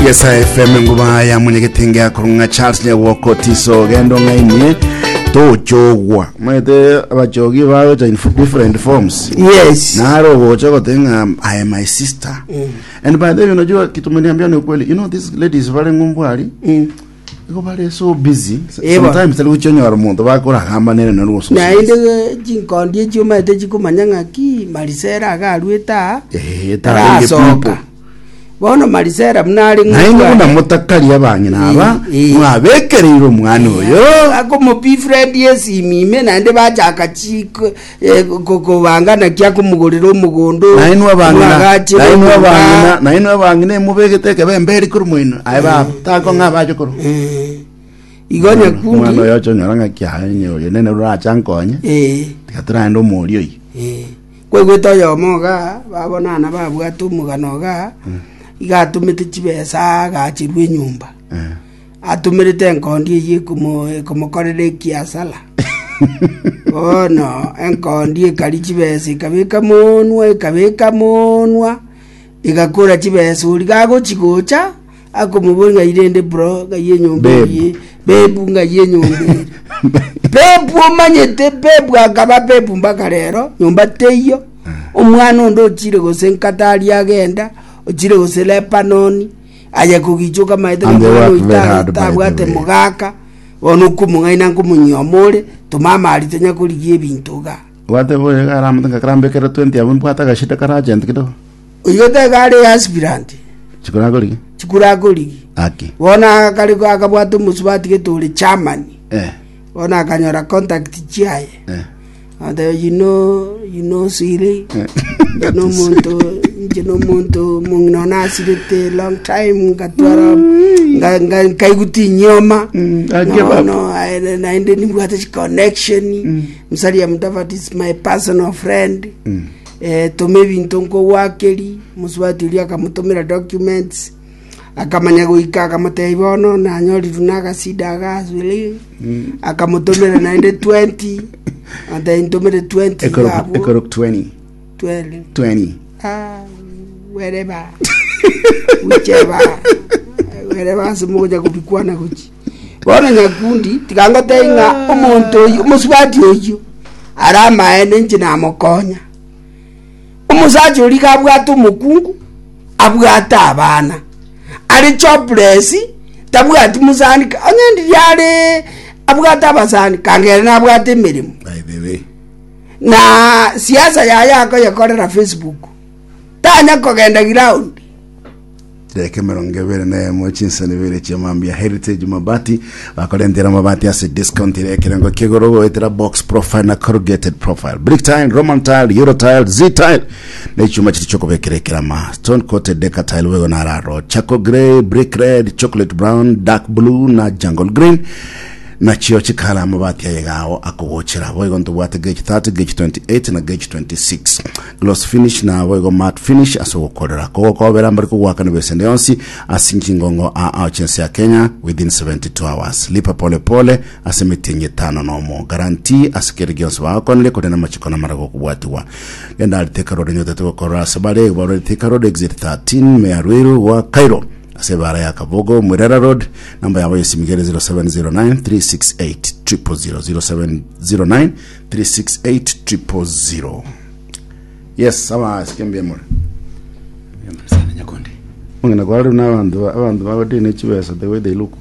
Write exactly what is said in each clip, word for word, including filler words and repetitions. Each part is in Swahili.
Yes, I F M nguba ya munyegetinga akurunga Charles Nyawoko tiso gendo ngaini to jogwa mwete abajogi bawe in different forms. Yes. Na haro bocho gotenga I am my sister. Mm. And by the way unajua kitu mniambia ni ukweli. You know this lady is very ngumbwali. Mm. Iko bale so busy. Sometimes tell uchonyo warumuntu bakora hamba nene na ruso. Na inde jinkondie chuma ete chikumanyanga ki Marisera agarweta. Eh, ta Bono Marisera mnali ngwa. Naingo kuna mutakali abanyi naba mwabekerero umwana oyo. Ako mu befriend yesi mime nande bachaka chiko koko bangana kya kumugorero umugondo. Nainwa bangina. Nainwa bangina. Nainwa bangina mubegete bemberi kurumwino. Aiba tako ngabaje kuru. Igonya kundi. Mwana oyo chonyaranga kya nyo yenene rachankonye. Eh. Tikatira ndo molio yi. Eh. Kwegweta yo moga babonana babwatu umuganoga. Igatumite chibesa gachirwe nyumba. Eh. Atumirite nkondi ye kumo kumukorere kiasala. Oh no, enkondi kali chibesa kabika monwa kabika monwa. Igakora chibesa uligago chigocha akumubonga irende bro gaye nyumba ye. Bebu ngaye nyumba. Bebu manyete bebu akaba bebu mbaka lero nyumba teyo. Omwana ndo chire gosenkatali agenda. Ochire gose Lebanoni aye kugichuka maite ngwa tabwate mugaka onu kumungaina kumunyomore tumama alitenya kuligie bintuga wate boye garamutanga karambe kera twenty abun pata gashita karagent kido uyote gare aspirant chikura gori chikura gori aki wona kali kwa akabwatu musubati ketole chairman eh wona akanyora contact chiaye eh and you know you know siri no muntu no muntu mungnona sirete long time gatwara nga kaiguti nyoma no no na inde ni bwata connection msali ya mtafati is my personal friend eh tome bintonko wakeli muswati lia kamutomera documents akamanya guika akamuteibono na nyori tunaga sidaga zwili akamutomera na inde twenty and then tomere twenty ekoro ekoro twenty twelve twenty ah wherever whichever wherever simoja kupikwana kuchi bona nyakundi tikanga tenga omuntu umusubati oyo arama ene njina mokonya umusaje uri kabwatu mukungu abwata abana ari jobless tabwati muzani onyendi yale abwata abasani kangere na abwate mirimo bebe na siasa ya yako yakorera Facebook tanya kogenda ground Deke merongevere na mochinsa nevere chemambia Heritage Mabati bakolendera mabati ase discount ile kirango kigorogo etera box profile na corrugated profile brick tile roman tile euro tile z tile na chuma chichoko bekerekera ma stone coated deca tile wego na raro chaco gray brick red chocolate brown dark blue na jungle green na chio chikala mabati ya yegao akogochera wego ndo bwate gauge thirty gauge twenty-eight na gauge twenty-six gloss finish na wego matte finish aso kodera ko ko bera mbari ko wakana besende onsi asinjingongo a agency ya Kenya within seventy-two hours lipa pole pole asemetinye tano no mo guarantee asikirigions wa konle kodena machiko na marago kubwatiwa yenda aliteka road nyote to ko sabale wa aliteka road exit thirteen Mearweru wa Cairo Asebara ya Kabogo Murera Road namba yabo yesimigere zero seven zero nine three six eight zero zero zero zero seven zero nine three six eight zero zero zero. Yes, sama skembye more. Yamsana nyakonde. Mungena kwari na abantu abantu bagodine chibesa the way they look.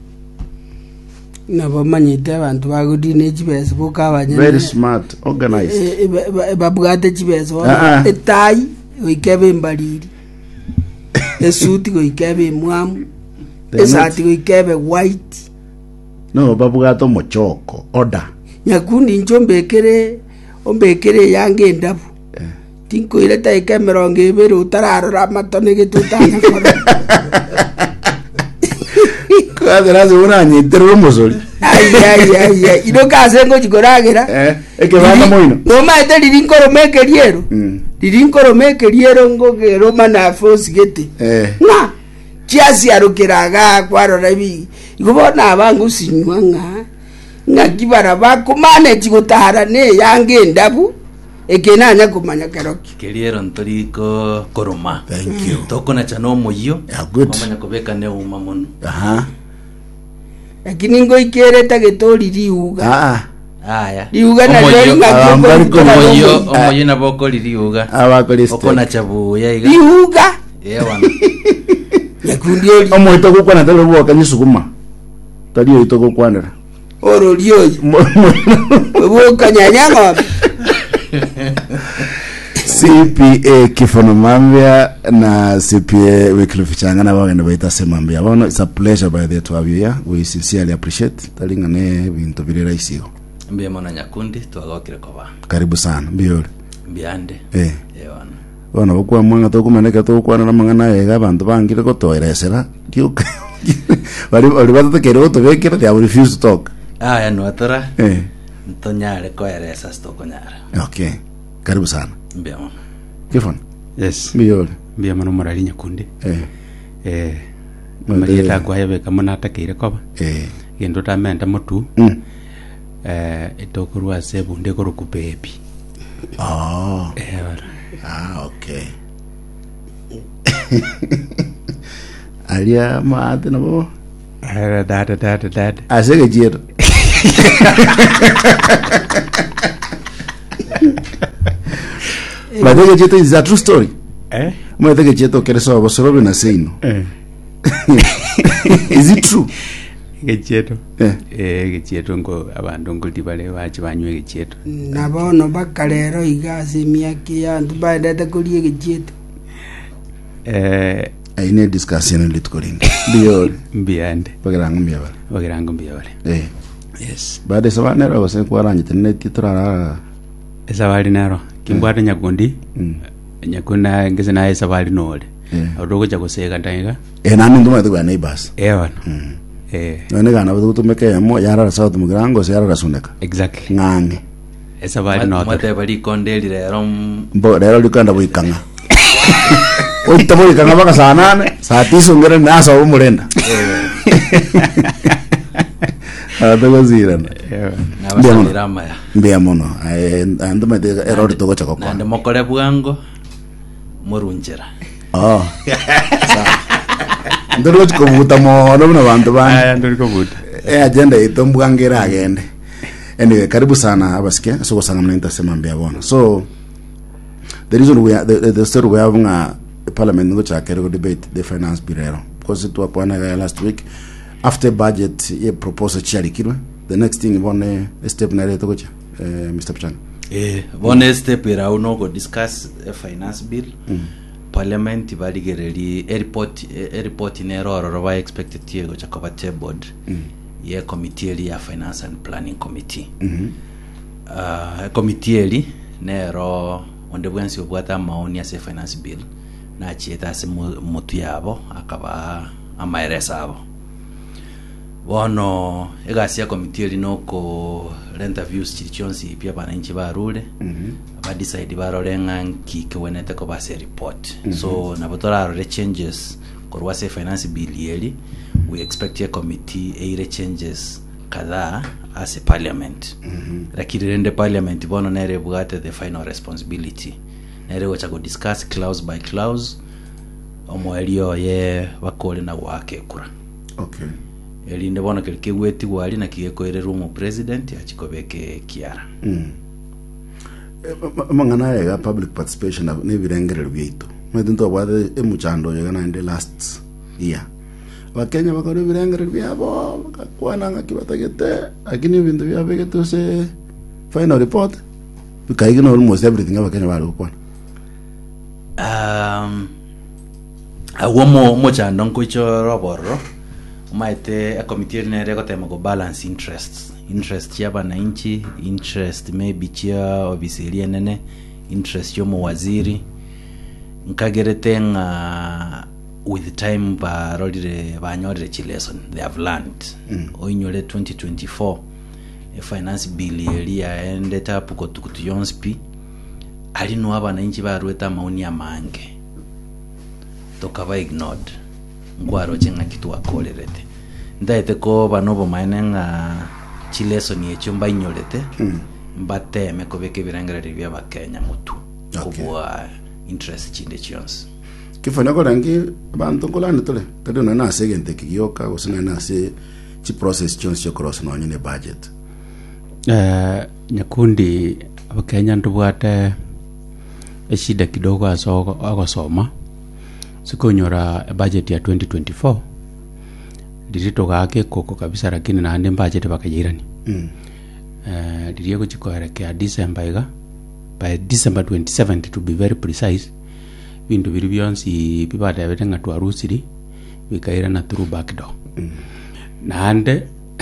Na bamanyite abantu bagodine chibesa bukabanya. Very smart, organized. Babugate chibesa etai oikebe mbaliri. Esuti go ikebe mwamu esati go ikebe white no babugato mochoko order nyakundi njombekere ombekere yange ndabu eh. Tinko ile ta ikemero ngebere utararora matone getutanya kora kwa razo unanyi tero mozoli ai ai ai ai ino kasengo chikoragira eh ekebana moino no maite lirinkoro mekeriero mm. Lirinkoro mekeriero ngogero mana force gete eh na chiasi arukiraga kwarora bi igobona abangu sinywa nga ngakibara bakomane chigotahara ne yange ndabu ekena anya kumanya keroki keriero ntoriko koroma Thank you. tokona chano moyo Yeah, good. omanya kubeka ne uma muno Aha. lakini ngoikereta getori riuga Ah. aya riuga na Omoyo- ryo abambari ngakyo omoyo omoyo omoyo naboko liriuga Abakoli okona chabuya iga riuga yewana yakundi oli Omo itoko kwana talo boka nyisukuma. Tali itoko kwanira. oro lyo boka nyanya ng'ombe C P A Kifono Mambia na C P A Wycliffe Changana bagenda baita Semambia. Bono, it's a pleasure by the two of you here. We sincerely appreciate. Talinga ne bintu birera isigo. mbie mona nyakundi twagokire koba Karibu sana. Mbiyori. mbiande Eh. yewana Bono bokwa mwanga to kumeneka to kwana na mangana ega abantu bangire ko toeresera. Kiuka. Bali bali bato kero to bekira they will refuse to talk. aya nwatara Eh. ntonyare koeresa stokonyara Okay. Karibu sana. mbie mona Kifono. Yes. Mbiyori. Mbia mano morali nyakundi. Eh. Eh. Mwende- Marieta kwa yebe kama natakeire koba. Eh. Gendo ta menda mutu. Mm. Eh itokurwa sebu ndekoro kupepi. Oh. Eh wala. Ah, okay. Alia maate na bo. Ara dada dada dada. Asege jero. But the jeto is a true story. Eh? Mo the jeto kere so bo soro na seino. Eh. Is it true? Gechieto. Eh. Eh gechieto ngo abantu ngo dibale bachi banywe gechieto. nabono bakalero igasi miaki yantu baendete kurie gechieto Eh I need discussion lit koringa. Biyo mbiande. bagiranga mbiya ba. Bagirango mbia wale. Eh. Yes. Bade sabana ro se kwaranye tene titrara. Esa wali naro. Kimbwata nyakundi. Mm. Nyakuna ngeze na esa wali nole. Eh. Odogo jako sega taiga. Eh nani nduma tu neighbors. Eh wana. Mm. Eh None gana bu tumeke mo yara south mugirango se yara suneka. exactly. Ngange. Esa wali no. mwate bali kondeli rero Mbo rero likanda buikanga. Oita buikanga baka saa nane, saa tisa ngere nasa umurenda. Adogo zirana. nabasalira maya Mbia mono. Eh anduma de error to gocha kokko. nande mokore bwango murunjira Oh. Ndoro chiko buta mo no na bantu bani. Aya ndo liko buta. Eh agenda itombwangira agende. Anyway, karibu sana abasikia. So kusanga mnaita sema mbia bona. So the reason we are, the, the story we having a parliament ngo cha kero debate the finance bill because it was one last week after budget ye proposal chali kirwe the next thing one step na reto gocha uh, Mister Pchang eh one step era uno go discuss a finance bill mm. parliament baligereri a report a report in error or expected tie go cha cover board mm. ye committee eri ya finance and planning committee mhm uh, a committee eri nero onde bwensi obwata maoni ya se finance bill na chieta se mutu yabo akaba amaeresa abo bono egasi ya committee eri noko rent views chirichonsi pia bananchi barure mhm ba decide barorenga nkike wenete ko base report mm -hmm. so nabotora rore changes korwa se finance bill yeli we expect a committee eire changes kadhaa as a parliament mm -hmm. lakini rende parliament bono nere bugate the final responsibility nere wacha go discuss clause by clause omwelio ye bakole na wake kura okay elinde bono kelike weti wali na kiyekoerera mu president achikobeke kiara mm mangana ya public participation ne birengere byeito medinto bwade emuchando yagana in the last year wakenya bakore birengere byabo bakakwana ngakibatagete akini bintu byabegete se final report bikaigina almost everything abakenya bari gukwana um awomo mochando nkocho roboro maite a committee nere ko tema go balance interests interest ya bananchi interest maybe chia obisiri nene interest yo mu waziri nkageretenga with time ba rolire banyorire chi lesson they have learned mm. oinyore twenty twenty-four a finance bill yeria ended up ko tukutu yonspi ali no abananchi barweta maoni ya mange tokaba ignored ngwaro chenga kitu akolerete ndaite ko banobo mainenga chileso ni echumba inyorete mm. mbateme kobeka ebirengereri bya bakenya mutu Okay. kubwa interest chinde chionse kifanya ko rangi bantu kolane tole tado na na segente kiyoka usina na se chi process chons cho cross no nyine budget eh nyakundi abakenya ndubwate eshida kidogo aso agosoma sikonyora budget ya twenty twenty-four dirito gake koko kabisa, lakini na ande budget bakajirani mm. eh diriye kuchikoerekea December iga by December twenty-seventh to be very precise bintu biri byonsi bibada yabetenga twarusiri bikaira na through back door mm. naande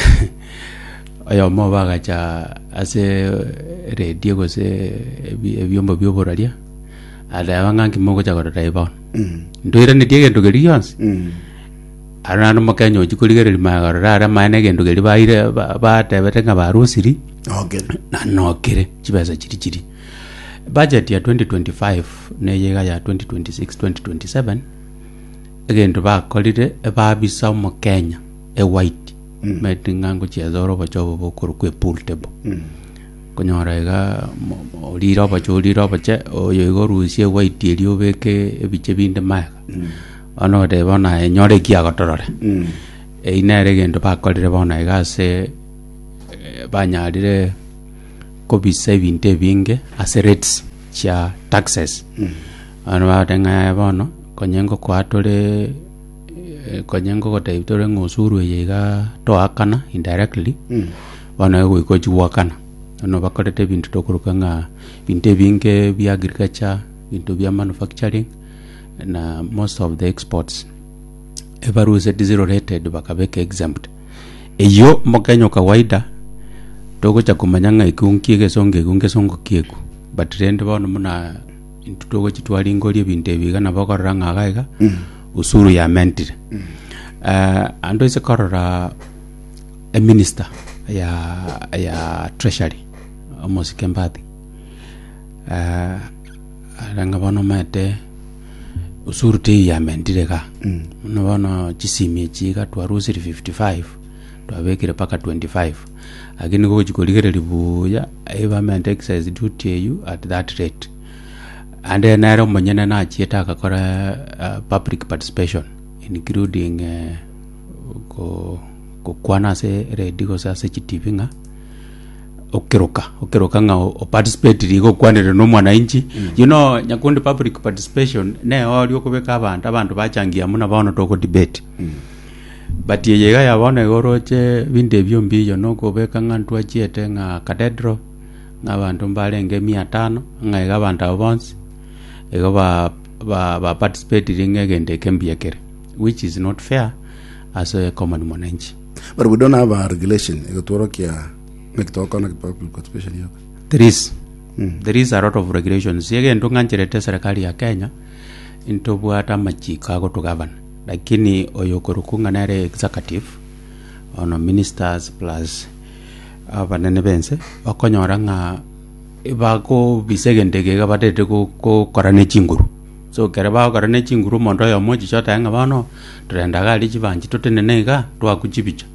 ayo mo bagacha ase radio go se ebyombo byoboralia ada bangangi mogo chakora taiba mm. ndoira ne diege ndogeri yonsi mm. arana makanyo chikuligere magara ara mane gendo geri baire ba tebetenga barusiri okay na nokere chibeza chiri chiri. Budget ya twenty twenty-five ne yega ya twenty twenty-six twenty twenty-seven agendo ba kolide ba bisa mo Kenya e white mm. metingango chezoro bachobo bokuru kwe pool table mm. konyora ega olira bacho olira bache oyo igorusie white elio beke ebiche binde maga mm. ano de bona enyore kia gotorore mm. e inere gendo ba kolide bona ega se banyarire kobisa ebintu ebinge as rates cha taxes mm. ano batenga bono konyengo kwatore konyengo kotaitore ngosuru yega to akana indirectly mm. bana ego ikochiwakana ano bakorete bintu tokurukanga bintu ebinge bya agriculture bintu bya manufacturing na most of the exports evaruse zero rated bakabeka exempt eyo mokenyo kawaida togo cha kumanyanga ikunkiege songe kunge songo kieku but rende bono muna into togo chitwali ngoli ebintu ebiga na bakoranga gaiga mm. usuru ya mentire mm. uh, ando ise korora a minister ya ya treasury almost kembati uh, ranga bono mate usuru te ya mentire ka mm. no bono chisimi chiga twarusiri fifty-five twabekire paka twenty-five agini go chikoligere libuya eva ment excise duty you at that rate and then naro monyene na chieta akakora uh, public participation including uh, ko ko kwana se ready sa se chitivinga okeroka okeroka nga o participate ligo kwanere no mwana inchi mm. you know nyakundi public participation ne olyo kubeka abantu abantu bachangia muna baona toko debate mm. but yega yabona igoroche binde byombi yo noko beka ngantu achiete nga cathedral ngabantu mbalenge mia tano nga ega bantu abonsi ega ba ba, ba participate ringegende kembiekere which is not fair as a common mwananchi. But we don't have a regulation ego torokia make to connect public participation yoka. There is mm. there is a lot of regulations yege ndongancherete serikali ya Kenya into bwata machika go to govern lakini oyokorukunga nare executive ono ministers plus abanene bense bakonyora nga bako bisegendege gabatete ko ko korane chinguru so kere ba korane chinguru mondo yo mochi chota nga bano trenda gali chibanji totenenega twakuchibicha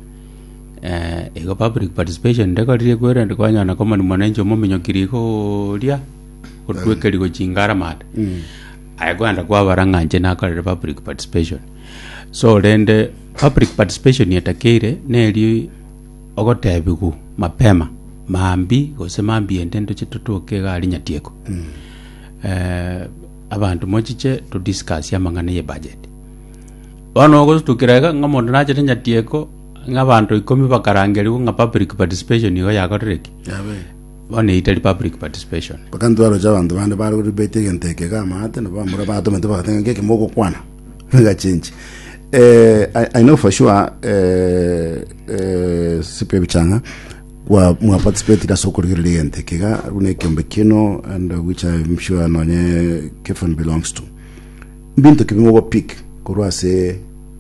eh ego public participation ndeko rie kwere ndikonya na common mwananchi mominyo kiriko ria kutwekeri go chingara mata mm. ayagwanda kwa baranga nje na kare public participation so rende public participation yatakire neli ogotebigu mapema mambi gose mambi endendo chitutuke gali nyatieko mm. eh abantu mochiche to discuss yamangane ye budget bano go tukirega ngamondo nache nyatieko ngabantu ikomi bakarangeri nga public participation yo yakoreki yabe bane itali public participation bakantu alo jabantu bande bari debate ngenteke kama ate no bamura bato mete bakatenga ke mogo kwana nga change eh I, I know for sure eh eh sipe bichanga wa mu participate da soko ligente kega rune kembe kino and uh, which I'm sure nonye Kefon belongs to bintu kibimo pick korwa se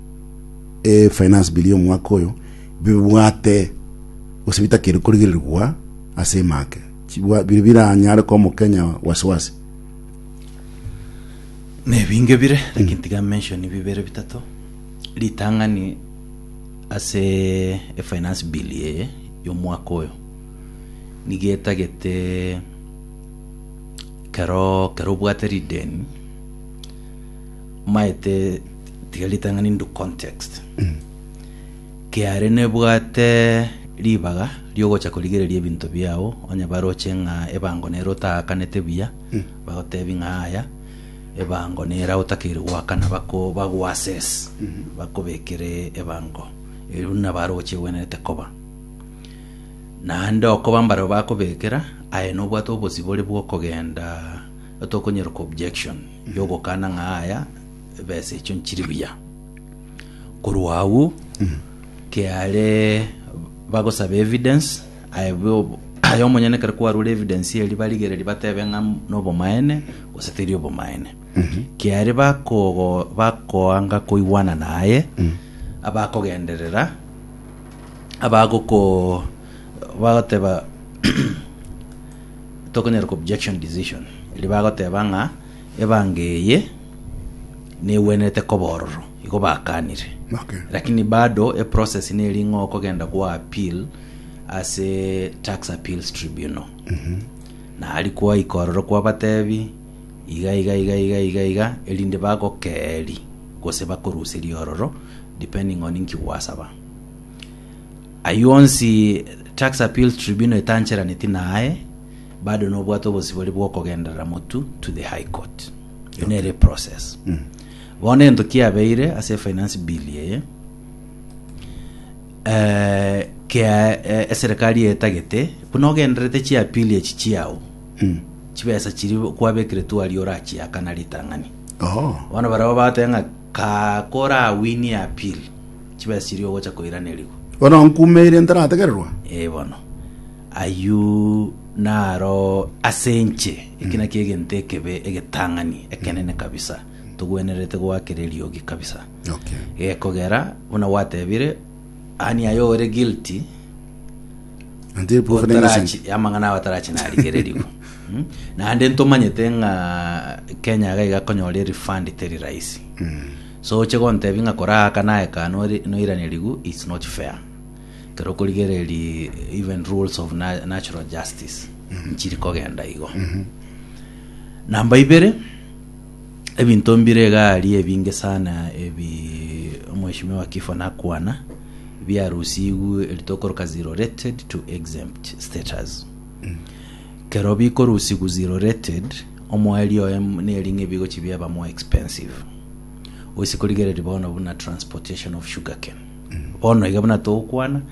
e finance billion mwakoyo biwate usibita kiri kuligirwa ase make chibwa biribira nyare ko mu Kenya waswasi ne binge bire mm. lakini tiga mention bibere bitato litangani ase e finance bill ye yo mwako yo nigetagete kero kero bwateri den maete tigalitangani into context mm. Kiare ne bwate ribaga ryogocha kurigereria ebinto byao onya baroche nga ebango nerota kanete bia mm. bagotebi nga aya ebango nera utakiri wakana bako bago access mm -hmm. bako bekere ebango eruna baroche wenete koba na ndo koba mbaro bako bekera aye no bwato bosibole bwo kogenda otokonyera ko objection mm -hmm. yogo kana nga aya bese chonchiri bia kurwawu mm -hmm. Kiare bago sabe evidence ayo ayo monyene kare kwa rule evidence ye libaligere libatebe nga no bomaene oseterio bomaene mm -hmm. Kiare bako bako anga koiwana naye mm -hmm. abako genderera abago ko bagoteba tokonyera ko objection decision libagoteba nga ebangeye ne wenete kobororo iko bakanire. Okay. Lakini bado a process ni lingo kogenda kwa appeal as a tax appeals tribunal. Mhm. Mm na alikuwa ikororo kwa batebi iga iga iga iga iga iga elinde bago keri gose bakorusiri ororo depending on inki wasaba. Ayonsi tax appeals tribunal etanchera nitinae bado no bwato bosiboli bwo kogenda ramotu to the high court. Okay. Yonere process. Mhm. Wone ndokia beire as a finance bill ye eh ke serikali etagete kunogendrete chi appeal ye chichiao mm chibesa chiri kwa bekire tu aliorachi akana litangani oh wana baraba batenga ka kora wini appeal chibesa chiri ogocha koirane liko wana nkumeire ndara tagerwa eh bono ayu naro asenche ikina kiegente kebe egetangani ekenene kabisa tugwenerete gwakirerio gi kabisa. Okay. E kogera una watebire ani ayo re guilty ande proven innocent amangana watarachi na aligererio hmm? Na ande ntomanyete nga Kenya ga igakonyore refund teri raisi mm. So chego ntebinga kora kana eka no no iranirigu it's not fair kero kuligereri even rules of na natural justice mm. Nchiri kogenda igo mm -hmm. Namba ibere ebintu mbire gali ebinge sana ebi omweshimiwa kifo nakwana byarusigu elitokoroka zero rated to exempt status mm. Kerobi korusigu zero rated omwelio em nelinge bigo chibyaba more expensive osikuligere libona buna transportation of sugarcane mm. Ono igabuna tokwana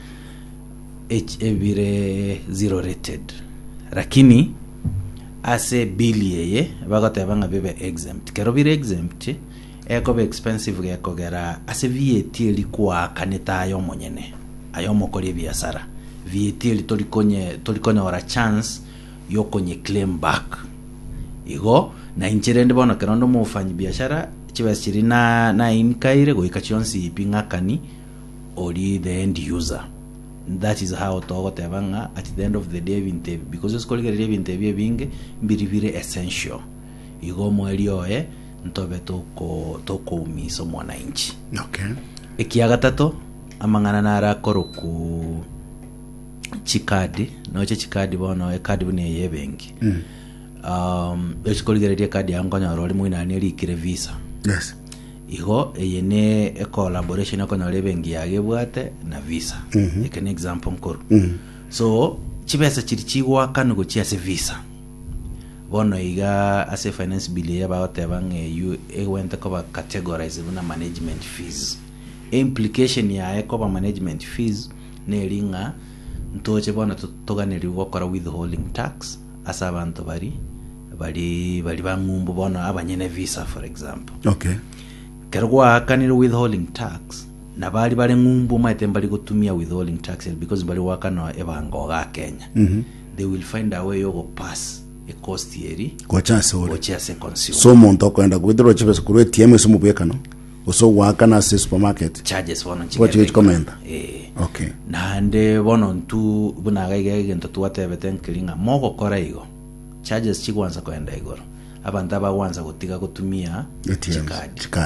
ebire zero rated lakini ase bili yeye bagatebanga bebe exempt kero bire exempt eko be expensive geko gera ase V A T ilikuwa kaneta ayo monyene ayo mokori biasara V A T litolikonye tolikonye ora chance yo konye claim back igo na inchirende bona kerondo mu ufanyi biashara chibasiri na na inkaire go ikachionsi ipingakani ori the end user. That is how to tebanga at the end of the day vinte because it's called the vinte bie binge mbiribire essential igo mwelio eh ntobe toko toko miso mwana inchi. Okay. Ekiaga tato amangana nara koroku chikadi no che chikadi bono e card bune yebengi mm. Um it's called the card yangonya roli mwina ni likire visa. Yes. Igo eyene e collaboration ko no lebengi yagebwate na visa mm -hmm. Like an example nkoro mm -hmm. So chibesa chirichigwa kanugo chiase visa bono iga ase finance bill ya baote bange you e went ko ba categorize na management fees. Implication ya e ko ba management fees ne ringa ntoche bona toganeri gukora withholding tax asa abantu bari bari bari bangumbu bona abanyene visa for example. Okay. Kerwa kaniro withholding tax na bali bali ngumbu maite bali gutumia withholding tax because bali wakana ebango ga Kenya mm -hmm. They will find a way yo pass a cost yeri kwa chance ore kwa chance consume so monto kwenda withdraw chipes kuru A T M sumu bweka no oso wakana se supermarket charges wono chike what you comment eh okay na nde wono ntu buna gaige gento tuwate betenkilinga mogo kora igo charges chikwanza kwenda igoro abantu abawanza kutiga kutumia chikadi chikadi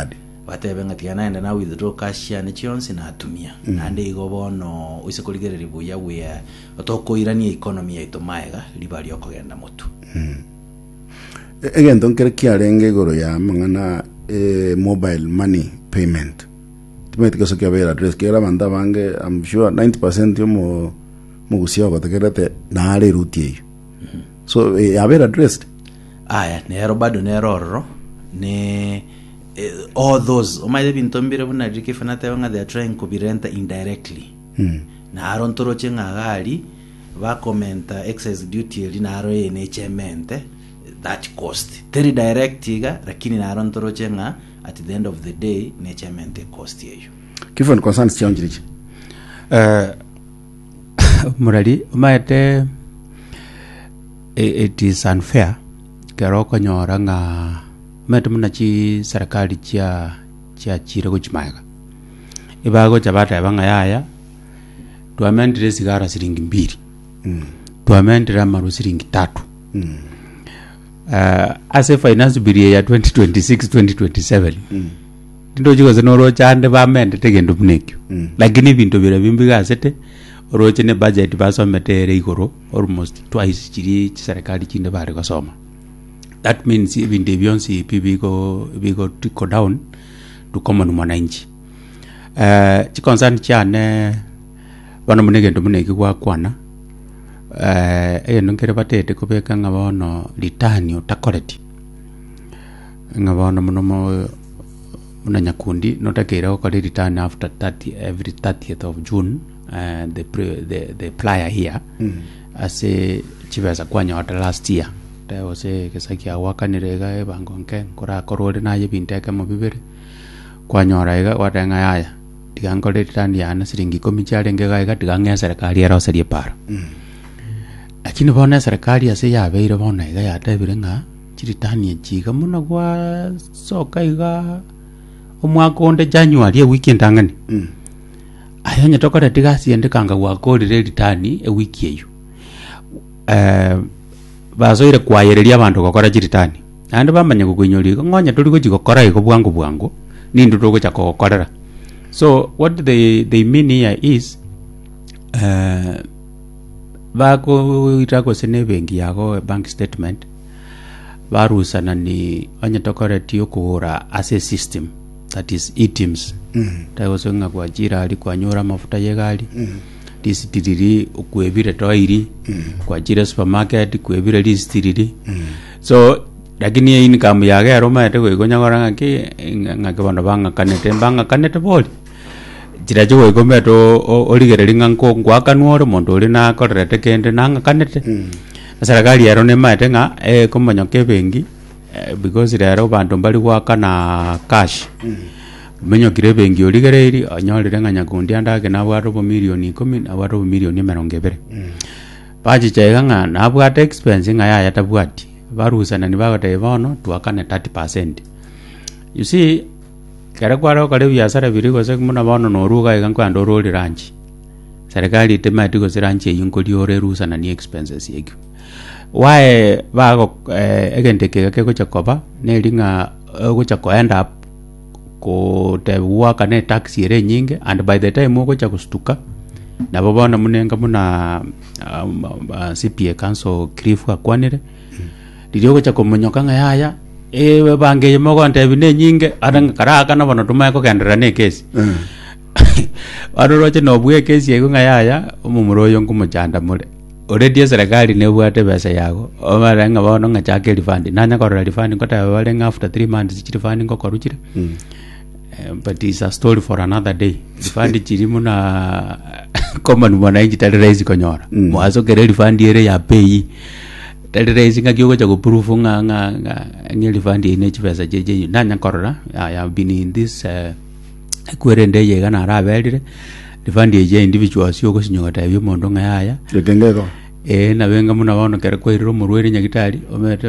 batebe ngati anaenda na withdraw cash ya ne chionsi na atumia mm. ande igo bono usikoligereri buya wea otokoirania economy yaito maega libali okogenda mutu mm. again don't get kiarenge goro ya mangana eh, mobile money payment timete koso kia vera address kera banda bange I'm sure ninety percent yo mo mugusio gotekerete na ale rutie mm -hmm. so eh, avera addressed aya nero bado nero ro ne uh, all those omaide bintombire buna dike fanata wanga they are trying to be rent indirectly mm. na aron toro chenga gali va commenta excess duty eli na aro ene chemente that cost teri direct iga lakini na aron toro chenga at the end of the day ne chemente cost yeyo kifo concerns change rich uh murali maete it is unfair keroko nyora nga metu muna chi serikali chia chia chire kuchimaiga ibago chabata yabanga yaya tuamendire sigara siringi mbili mm. tuamendire maru siringi tatu mm. uh, ase finance bill ya twenty twenty-six twenty twenty-seven mm. ndindo chiko zinoro chande bamende tegendo bunekyo mm. lakini bintu bira bimbiga sete oroche ne budget basometere igoro almost twice chiri serikali chinde bare gosoma. That means even the Beyonce P go we go to go down to common mwananchi. Uh, chikonsan chane bana munege ndo munege kwa kwana. Uh, e nongere batete kubeka ngabono litani utakoreti. Ngabono munomo munanyakundi notakera okore litani after thirty every thirtieth of June. Uh, the pre, the the plier here mm. as a chiveza kwanya wata last year ta ose kesaki awaka nirega e bangonke kora korode na ye binteka mobibere kwanya raiga watenga yaya digangole tani yana siringi komichare ngega iga diganga serikali era oserie para mm. lakini bona serikali ase yabeire bona iga yatebire nga chiritani chiga muno kwa soka iga omwaka onde January e weekend angani mm. ayo nyatokora tigasi endekanga wakorire ritani e wiki eyo eh bazoire kwayereria abantu gokora jiritani ande bamanya kukunyori ngonya tuli ko jigokora iko bwangu bwangu nindu tuko chakokorera. So what they they mean here is uh bako itako sene bengi yako bank statement barusana ni anyatokora tiyo kuhura as a system, that is E T I M S mm. tayo nga kwa jira ali kwa nyora mafuta yegali mm. disitiriri kuebire toiri mm. kwa jira supermarket kuebire disitiriri mm. so lakini income yake aroma ete gonya goranga ki ngakabana banga kanete banga kanete boli jira jo gome to origereri nganko ngwaka nuoro mondo ri na korete kende nanga kanete mm. serikali yaro ne mate nga e komanyoke bengi because rero bantu bali gwaka na cash mm. menyo kire bengi origereri anyorire nganya kundi andake na bwaro bo milioni kumi na bwaro bo milioni mirongo ebere mm. baji chega nga na bwata expense nga ya yatabwati barusana ni bagata bono twakane thirty percent. You see kare kwaro kare biasara biri gose muna bono no ruga iga kwando roli ranchi serikali temati go ranchi yinkoli ore rusana ni expenses yegu why bago eh, egente ke ke ko chakoba ne linga go chako end up ko te waka ne taxi ere nyinge and by the time go chako stuka na babona munenga muna um, uh, C P A council krifu akwanire didio go chako munyoka nga yaya e bange mogo ntebi ne nyinge adanga karaka na bono tumaye ko kendera ne kesi mm. Aroroche no bwe kesi yego nga yaya umumuroyo ngumujanda mure already serikali ne bwate besa yago omara nga bono nga chake refund nanya ko refund ko ta wale nga after three months chi refund ko koruchire mm. uh, but it's a story for another day refund chiri muna common mwana inji tali raise ko nyora mm. mwazo kere refund ere ya pay tali raise nga kyo ko proof nga nga nga ngi refund ine chi besa jeje nanya korora I have been in this uh, kwerende yega na rabelire refund ye individuals yo ko sinyota yo mondo nga yaya lekengeko eh na benga muna bono kere ko iriro murwere nyagitali omete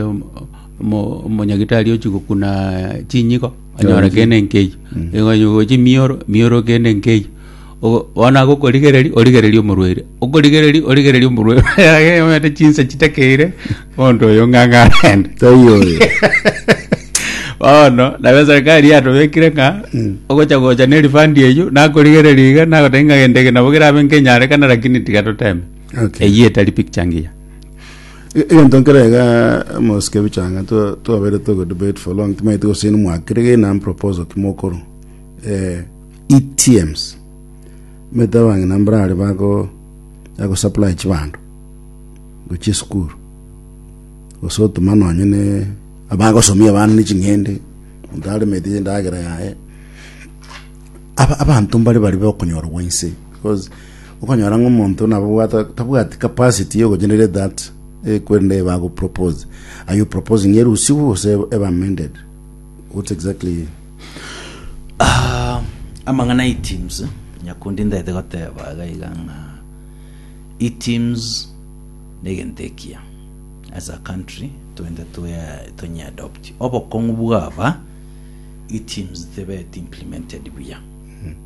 mo mo nyagitali yo chiko kuna chinyiko anyora kene nkei ngo yo chi mioro mioro kene nkei o wana go korigereri origereri murwere okorigereri origereri murwere ye omete chinsa chitekeire ondo yo nganga rende tayo ono na serikali yato wekire nga ogocha gocha ne refund yeyu na koligere liga na gotenga gendege na bogira benke nyare kana lakini tikato time Okay. eye tali picture ngia Iyo ntonkerega moske bichanga to to abere to go debate for long time to sin mu akirege na proposal kimokoro eh E T Ms meta wang nambra ali bako ako supply chibandu go chiskuru go so to mano anyene abago somia bana ni chingende ndale medije ndagera yae aba abantu mbali bali bakonyora wense because ukonyora ngomuntu nabo wata tabwati capacity yo go generate that e kwende bago propose. Are you proposing yeru usiku or say ever amended? What exactly? Uh, amangana e-teams nyakundi ndaite goteba gaiganga e-teams negentekia as a country twende tuya tonya adopt obo kongu bwaba e-teams thebe implemented buya mm.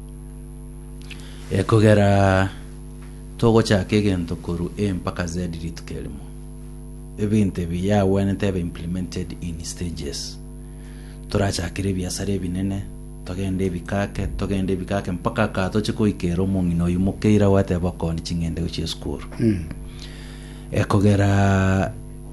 ekogera togo cha kegento kuru e mpaka z litukelimo ebinte biya when thebe implemented in stages turacha kire biasare binene togende bikake togende bikake mpaka kato chiko ikero mungino yumukeira wate bakoni chingende uchi school mm. ekogera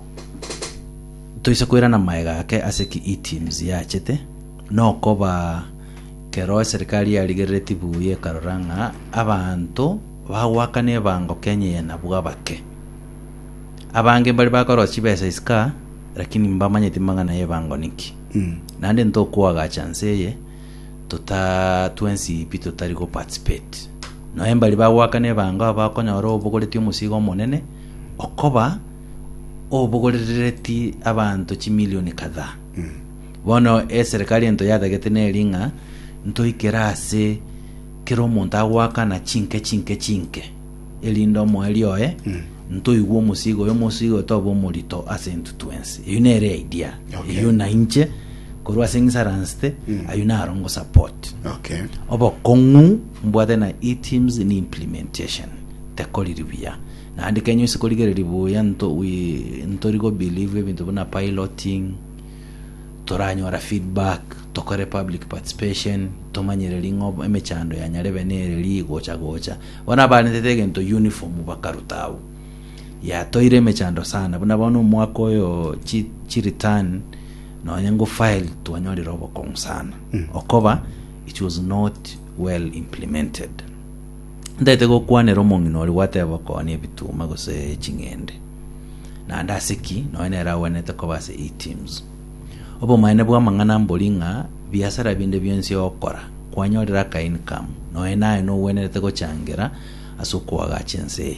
toisa kwera na maega ke aseki e-teams yachete no koba kero serikali ya ligereti buye karoranga abantu bawakane bango Kenya na bwabake abange bali bakoro chibesa iska lakini mbamanye timanga ye bango niki mm. nande ndo kuaga chance ye tota twensi pito tariko participate no embali bawakane bango bakonyora obugoleti umusigo monene okoba obugoleti abantu chi milioni kadhaa mm. bono e serikali ento yada getene linga nto ikerase kero monta waka na chinke chinke chinke elindo mo elioe mm. nto igwo musigo yo musigo tobo molito asentu twensi yunere idea okay. yuna inche korwa singsaranste mm. ayuna arongo support Okay. obo kongu mbwate na e-teams ni implementation tekoliribia na andike nyo sikoligere libuya nto we nto rigo believe bintu na piloting toranyora feedback tokore public participation tomanyere lingo emechando ya nyarebe nere ligo cha gocha wana bane tetege nto uniform bakarutawo ya toire mechando sana buna bono mwako yo chi, chi return no nyango file tuanyori robo kong sana mm. okoba it was not well implemented ndete go kwane romongi no whatever ko ani bituma go se chingende na ndasiki no enera wenete ko base e-teams obo maine bwa mangana mbolinga biasara binde byensi okora kwanyorera ka income no enaye no wenete go changera asukwa gachense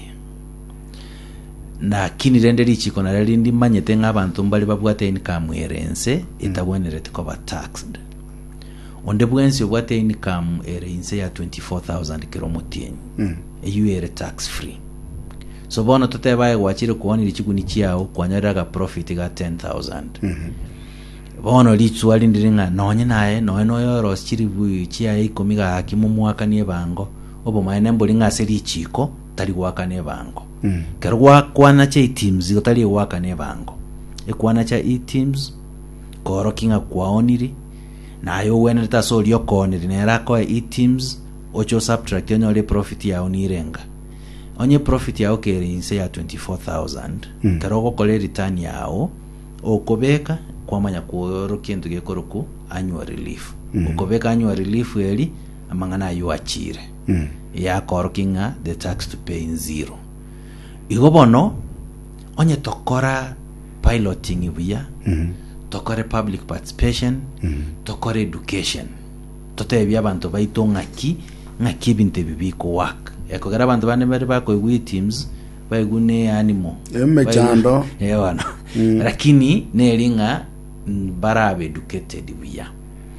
na kini renderi chiko na rindi manyete ng'abantu mbali babwate income erense itabwenerete ko ba taxed onde bwensi obwate income erense ya twenty-four thousand kilomotieni mm. eyu ere tax free so bono totebaye gwachire kuoni lichiguni chiao kwanyaraga profit ga ten thousand mm-hmm. bono lichwali ndiringa nonye naye noye noyo roschiri bui chia ikomiga hakimu mwaka nie bango obo maene mbolinga seri chiko tali waka ne bango mm. kerwa kwana cha e-teams tali waka ne bango ekwana cha e-teams koro kinga kwaoniri na yo wena ta so lyo koniri nera ko e-teams ocho subtract yo le profit ya onirenga onye profit ya okere inse ya twenty-four thousand mm. kero ko le return yao okobeka kwamanya kuoro kintu gekoroku annual relief mm. okobeka annual relief eli amangana yo achire mm. ya korkinga the tax to pay in zero igobono onye tokora piloting ibuya mm. tokore public participation mm. tokore education totebya abantu baito ngaki ngaki binte bibiko work ekogera abantu bane bari bako e-teams baigune animal emechando ewana mm. lakini nelinga barabe educated buya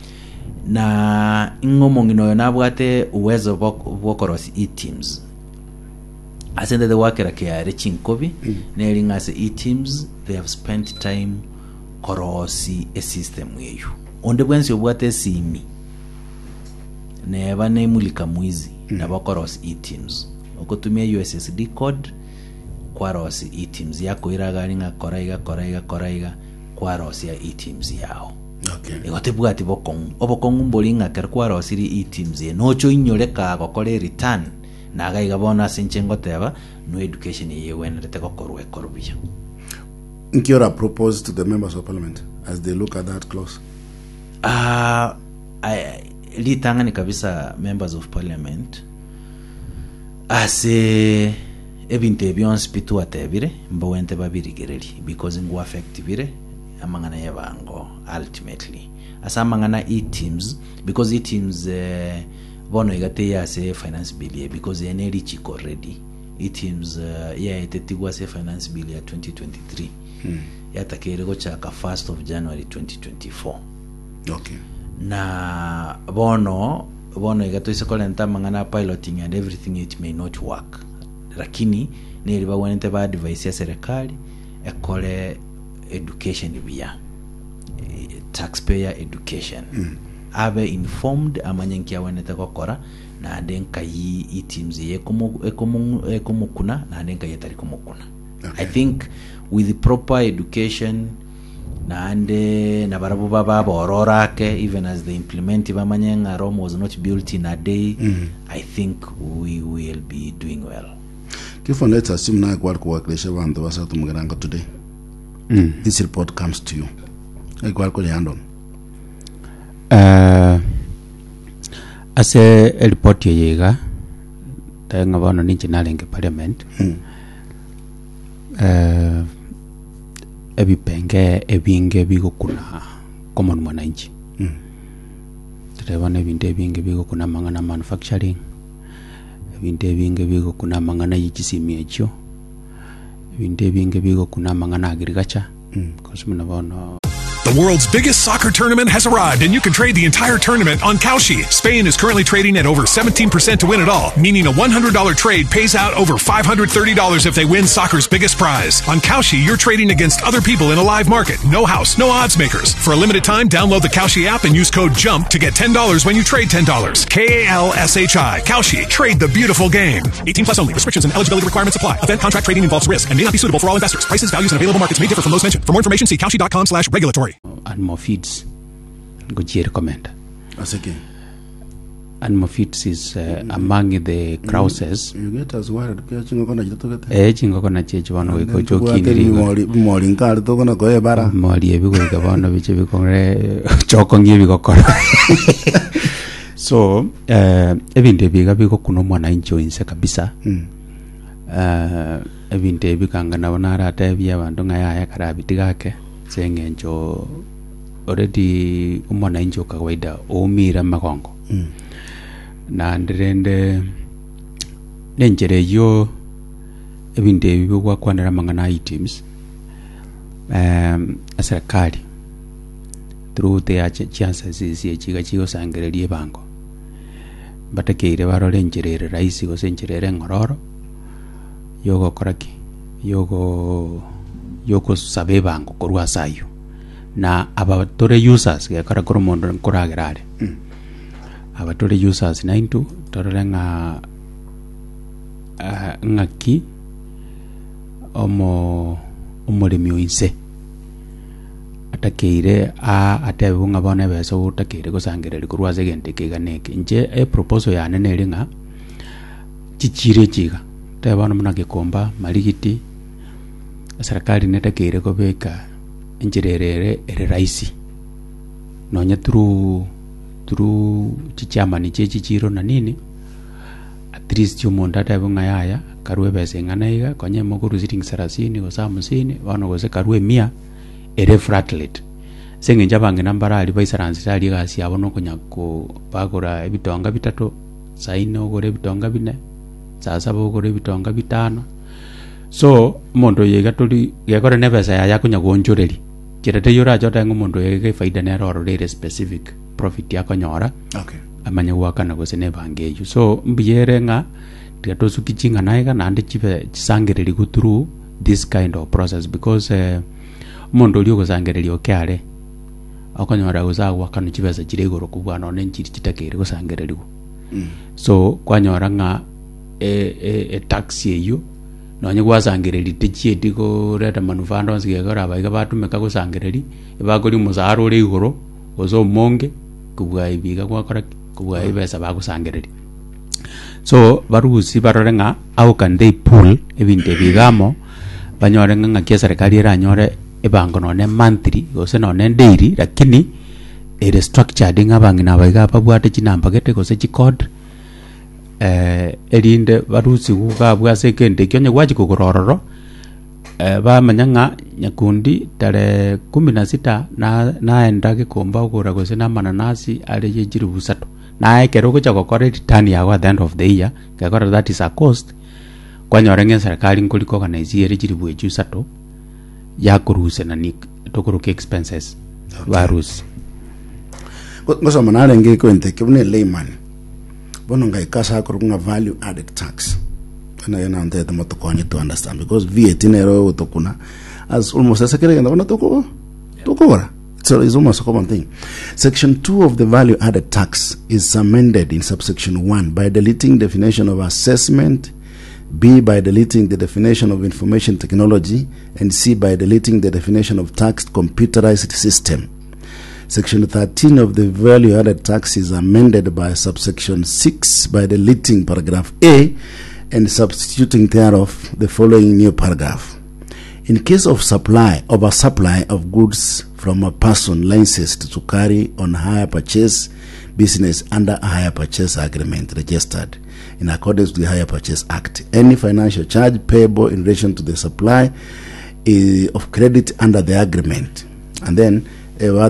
na ingomongino nabwate uwezo bokorosi e-teams asende the worker ke reaching kobi mm. nelinga as e-teams they have spent time korosi a system yeyu onde bwensi obwate simi ne bane mulika mwizi mm. na bakorosi e-teams okotumia U S S D code kwarosi e-teams yako iragaringa koraiga koraiga koraiga kwarosi ya e-teams yao Okay. igotebwati bokongu obokongu mbolinga kerkwara osiri e-teams ye nocho inyoreka gokore return naga igabona sinche ngoteba no education ye wenerete gokorwe korubya. Nkiora propose to the members of parliament as they look at that clause. Ah, uh, litangani kabisa members of parliament ase ebinte beyond pitu atebire mbawente babirigereri because ngu affect bire amangana yabango ultimately asa amangana e-teams because e-teams uh, bono igate ya se finance bill ye because ene reach already e-teams uh, ya etetigwa se finance bill ya twenty twenty-three hmm. yatakere go chaka first of January twenty twenty-four. Okay. Na bono bono igato isekolenta mangana piloting and everything it may not work lakini ne riba wanente ba advice ya serikali ekole education bia taxpayer education mm. abe informed amanyenki awanete kokora na denka yi e-teams ye komo ekomo ekomukuna na denka yetari komukuna. Okay. I think with the proper education na ande na barabu baba borora ke even as they implement bamanyenga Rome was not built in a day. Mm. I think we will be doing well. Kifo let's assume na kwa kuwakilisha bantu basa tumugeranga today. Mm. This report comes to you. Equal ko yando. Uh ase report yega tanga bana ninchi nalenge parliament. Mm. Uh ebipenge ebinge bigokuna common mwananchi. Mm. Tutebana ebinde ebinge bigokuna mangana manufacturing. Ebinde ebinge bigokuna mangana yichisimi echo. Ebinde ebinge bigokuna mangana agriculture. Mm. Kosmuna bono. The world's biggest soccer tournament has arrived, and you can trade the entire tournament on Kalshi. Spain is currently trading at over seventeen percent to win it all, meaning a one hundred dollars trade pays out over five hundred thirty dollars if they win soccer's biggest prize. On Kalshi, you're trading against other people in a live market. No house, no odds makers. For a limited time, download the Kalshi app and use code JUMP to get ten dollars when you trade ten dollars. K A L S H I. Kalshi. Trade the beautiful game. eighteen plus only. Restrictions and eligibility requirements apply. Event contract trading involves risk and may not be suitable for all investors. Prices, values, and available markets may differ from those mentioned. For more information, see kalshi dot com slash regulatory. Animal feeds go je recommend asake animal feeds is uh, mm. among the crouses you get as worried pia chingo kona jitotogete eh chingo kona cheche bano we ko jokini mori mori nkar to kona ko ebara mori ebi ko ga bano biche bi kongre chokongi bi kokora so eh ebinde biga bi ko kuno mwana incho inse kabisa mm. uh ebinde bikangana bonara ate bya bantu ngaya ya karabitigake sengenjo already umwana injo kawaida umira makongo mm. na ndirende nenjere yo ebinde bibwa kwanera mangana items um aserikali through the chances is ye chiga chigo sangererie bango batekeire barore njerere raisi go senjerere ngororo yogo koraki yogo yoko sabe bango korwa sayo na abatore users ya kara koromondo koragerare mm. abatore users naintu torenga uh, ngaki omo omoremio inse atakeire a atebunga bone beso utakeire gosangerere korwa segente keganeke nje e proposal ya nene ringa chichire chiga tebana muna gekomba maligiti serikali netakere kobeka injirerere ere raisi nonya through through chichama ni chechi chiro na nini at least yo monda tabunga yaya karwe bese nganaiga konye moguru sitting sarasini go samusini bano go se karwe mia ere fratlet senge njabange nambara ali baisaransi ali gasi abono kunyako bagora ebitonga bitatu saino gore bitonga bine sasa bogore bitonga bitano so mondo yega tuli yekore nebesa ya yakunya gonjoreri kirete yora jota ngomondo yege faida ne roro re specific profit yakonyora okay amanya wakana go sene bangeju so mbiyere nga tiato sukichinga naiga nande chibe chisangereri go through this kind of process because uh, mondo lyo go sangereri okare akonyora go za wakana chibesa chirego rokubwa no nenchiri chitakere go sangereri go mm. so kwanyora nga e, e, e taxi eyo nonye gwasangereri techieti ko reta manufando nsigekora baiga batumeka gusangereri ibagori musaro ri igoro ozo monge kubwa ibiga kwa kora kubwa ibesa bagusangereri. So barusi barorenga how can they pull ebinte bigamo banyorenga ngakia serikali era nyore ebango none monthly gose none daily lakini ere structured ngabangina baiga babwate chinamba gete gose chicode eh erinde barusi kuga bwase kende kyonye gwaji kugorororo eh ba manyanga nyakundi tare kumi na sita na naenda gikomba ugura gose na mananasi ari yejiri busatu na ekero kucha gukora return yago at the end of the year gakora that is a cost kwanyorenge serikali nkuliko organize eri jiri bweju sato ya kuruse na ni tokuruke expenses varus ngoso manare ngi kwente kibune layman bono ngai kasa kurunga value added tax na yana ante the moto konye to understand because V A T nero utokuna as almost a second and toko tokora. So it's almost a common thing. Section two of the value added tax is amended in subsection one by deleting definition of assessment, B by deleting the definition of information technology, and C by deleting the definition of taxed computerized system. Section thirteen of the value added tax is amended by subsection six by deleting paragraph A and substituting thereof the following new paragraph. In case of supply, oversupply of goods from a person licensed to carry on hire purchase business under a hire purchase agreement registered in accordance with the Hire Purchase Act, any financial charge payable in relation to the supply uh, of credit under the agreement, and then uh,